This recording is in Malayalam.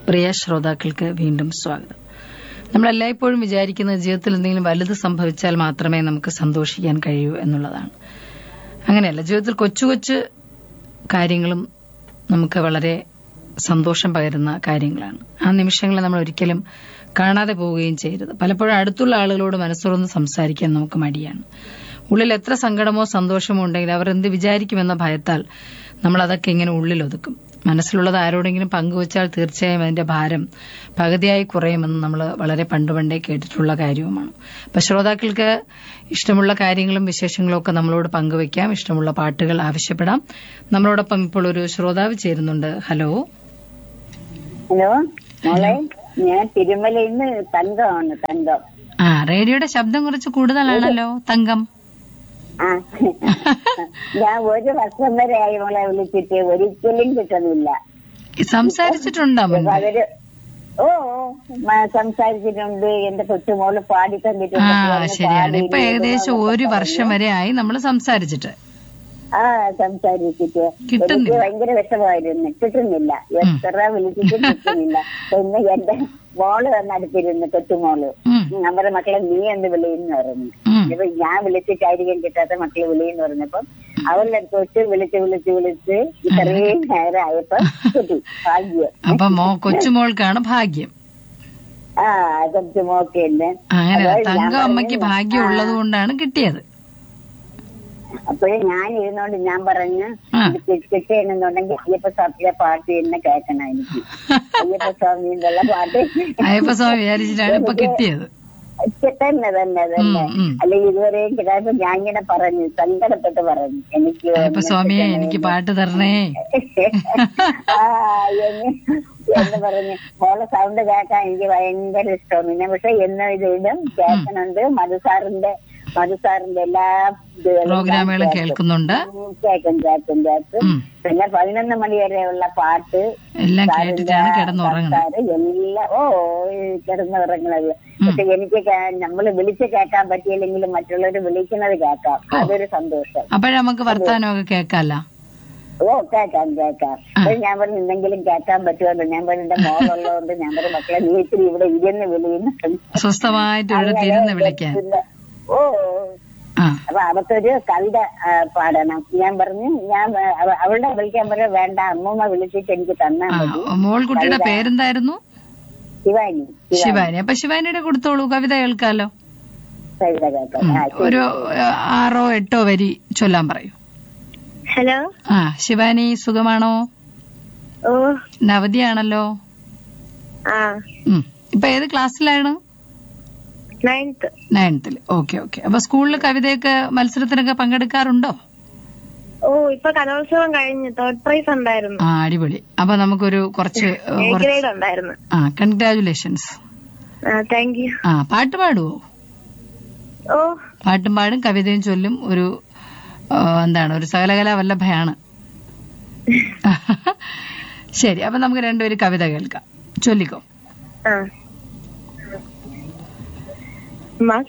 പ്രിയ ശ്രോതാക്കൾക്ക് വീണ്ടും സ്വാഗതം. നമ്മളെല്ലായ്പ്പോഴും വിചാരിക്കുന്നത് ജീവിതത്തിൽ എന്തെങ്കിലും വലുത് സംഭവിച്ചാൽ മാത്രമേ നമുക്ക് സന്തോഷിക്കാൻ കഴിയൂ എന്നുള്ളതാണ്. അങ്ങനെയല്ല, ജീവിതത്തിൽ കൊച്ചു കൊച്ചു കാര്യങ്ങളും നമുക്ക് വളരെ സന്തോഷം പകരുന്ന കാര്യങ്ങളാണ്. ആ നിമിഷങ്ങളെ നമ്മൾ ഒരിക്കലും കാണാതെ പോവുകയും ചെയ്യരുത്. പലപ്പോഴും അടുത്തുള്ള ആളുകളോട് മനസ്സുറന്ന് സംസാരിക്കാൻ നമുക്ക് മടിയാണ്. ഉള്ളിൽ എത്ര സങ്കടമോ സന്തോഷമോ ഉണ്ടെങ്കിൽ അവർ എന്ത് വിചാരിക്കുമെന്ന ഭയത്താൽ നമ്മൾ അതൊക്കെ ഇങ്ങനെ ഉള്ളിലൊതുക്കും. മനസ്സിലുള്ളത് ആരോടെങ്കിലും പങ്കുവച്ചാൽ തീർച്ചയായും അതിന്റെ ഭാരം പകുതിയായി കുറയുമെന്ന് നമ്മൾ വളരെ പണ്ടേ കേട്ടിട്ടുള്ള കാര്യവുമാണ്. അപ്പൊ ശ്രോതാക്കൾക്ക് ഇഷ്ടമുള്ള കാര്യങ്ങളും വിശേഷങ്ങളും ഒക്കെ നമ്മളോട് പങ്കുവയ്ക്കാം. ഇഷ്ടമുള്ള പാട്ടുകൾ ആവശ്യപ്പെടാം. നമ്മളോടൊപ്പം ഇപ്പോൾ ഒരു ശ്രോതാവ് ചേരുന്നുണ്ട്. ഹലോ. ഹലോ മോളെ, ഞാൻ തിരുമലയിൽ നിന്ന് തങ്കമാണ്. തങ്കം. റേഡിയോയുടെ ശബ്ദം കുറച്ച് കൂടുതലാണല്ലോ തങ്കം. ഞാൻ ഒരു വർഷം വരെ ആയി മോളെ വിളിച്ചിട്ട് ഒരിക്കലും കിട്ടുന്നില്ല. സംസാരിച്ചിട്ടുണ്ടോ? ഓ സംസാരിച്ചിട്ടുണ്ട്. എന്റെ കൊച്ചുമോള് പാടി തന്നിട്ടുണ്ട്. ശരിയാണ്. ഇപ്പൊ ഏകദേശം ഒരു വർഷം വരെ ആയി നമ്മൾ സംസാരിച്ചിട്ട്. സംസാരിച്ചിട്ട് എനിക്ക് ഭയങ്കര വിഷമമായിരുന്നു. കിട്ടുന്നില്ല. എത്ര വിളിച്ചിട്ടും കിട്ടുന്നില്ല. പിന്നെ എന്റെ മോള് വന്നടുത്തിരുന്നു, കൊച്ചുമോള്. നമ്മുടെ മക്കളെ നീ എന്ത് വിളിയെന്ന് പറഞ്ഞു. ഇപ്പൊ ഞാൻ വിളിച്ചിട്ടായിരിക്കും കിട്ടാത്ത മക്കളെ വിളിയെന്ന് പറഞ്ഞപ്പം അവരുടെ അടുത്ത് വിളിച്ച് ഇത്രയും നേരം ആയപ്പോ കിട്ടി. ഭാഗ്യം. അപ്പൊ കൊച്ചുമോൾക്കാണ് ഭാഗ്യം. കൊച്ചുമോക്ക് തങ്കം അമ്മയ്ക്ക് ഭാഗ്യം ഉള്ളത് കൊണ്ടാണ് കിട്ടിയത്. അപ്പോഴേ ഞാൻ ഇരുന്നോണ്ട് ഞാൻ പറഞ്ഞു കിട്ടിയെന്നുണ്ടെങ്കിൽ അയ്യപ്പ സ്വാമിയുടെ പാട്ട് തന്നെ കേൾക്കണം എനിക്ക്. അയ്യപ്പ സ്വാമിന്റെ പാട്ട് അയ്യപ്പസ്വാമി വിചാരിച്ചിട്ടാണ് ഇപ്പൊ കിട്ടിയത്. തന്നെ അല്ലെ ഇതുവരെയും കിട്ടാതെ ഞാൻ ഇങ്ങനെ പറഞ്ഞു, സങ്കടപ്പെട്ട് പറഞ്ഞു എനിക്ക് അയ്യപ്പസ്വാമിയെ എനിക്ക് പാട്ട് തരണേ എന്ന് പറഞ്ഞു. മോളെ സൗണ്ട് കേൾക്കാൻ എനിക്ക് ഭയങ്കര ഇഷ്ടമാണ്. പിന്നെ പക്ഷെ എന്നും ഇതിലും കേൾക്കണുണ്ട്. മധുസാറിന്റെ എല്ലാ പ്രോഗ്രാമുകളും കേൾക്കുന്നുണ്ട്. കേൾക്കും. പിന്നെ 11 മണി വരെയുള്ള പാട്ട് എല്ലാം കേട്ടിട്ടാണ് കിടന്നുറങ്ങുന്നത്. എല്ലാം കിടന്നുറങ്ങുന്നത്. പക്ഷെ എനിക്ക് നമ്മള് വിളിച്ച് കേൾക്കാൻ പറ്റിയില്ലെങ്കിലും മറ്റുള്ളവർ വിളിക്കുന്നത് കേൾക്കാം. അതൊരു സന്തോഷം. അപ്പോഴേ നമുക്ക് വർത്താനമൊക്കെ കേൾക്കാമല്ലോ. കേൾക്കാം. അപ്പൊ ഞാൻ പറഞ്ഞു എന്തെങ്കിലും കേൾക്കാൻ പറ്റുമല്ലോ. ഞാൻ പറഞ്ഞു എന്റെ മോളുള്ളതുകൊണ്ട് ഞാൻ പറഞ്ഞു മക്കളെ നീ ഇത്തിരി ഇവിടെ ഇരുന്ന് വിളിയുന്നു, സ്വസ്ഥമായിട്ട് വിളിക്കാൻ. അപ്പൊ അവക്കൊരു കവിത പാടണം. ഞാൻ പറഞ്ഞു അവളുടെ വിളിക്കാൻ പറയാ വേണ്ട, അമ്മൂമ്മ വിളിച്ചിട്ട് എനിക്ക് തന്നാ മതി. മോൾക്കുട്ടിയുടെ പേരെന്തായിരുന്നു? ശിവാനി. അപ്പൊ ശിവാനിയുടെ കൊടുത്തോളൂ, കവിത കേൾക്കാലോ. കവിത കേൾക്കാം. ഒരു 6 or 8 വരി ചൊല്ലാൻ പറയൂ. ഹലോ. ശിവാനി സുഖമാണോ? അവധിയാണല്ലോ. ഇപ്പൊ ഏത് ക്ലാസ്സിലാണ്? 9th. ഓക്കെ. അപ്പൊ സ്കൂളിൽ കവിതയൊക്കെ മത്സരത്തിനൊക്കെ പങ്കെടുക്കാറുണ്ടോ? ഇപ്പൊ കലോത്സവം കഴിഞ്ഞ് 3rd പ്രൈസ് ഉണ്ടായിരുന്നു. അടിപൊളി. അപ്പൊ നമുക്കൊരു കുറച്ച് ഉണ്ടായിരുന്നു. കൺഗ്രാജുലേഷൻസ്. Thank you. പാട്ട് പാടുവോ? പാട്ടും പാടും, കവിതയും ചൊല്ലും. ഒരു ഒരു സകലകലാ വല്ലഭയാണ്. ശരി, അപ്പൊ നമുക്ക് രണ്ടുപേരും കവിത കേൾക്കാം. ചൊല്ലിക്കോ.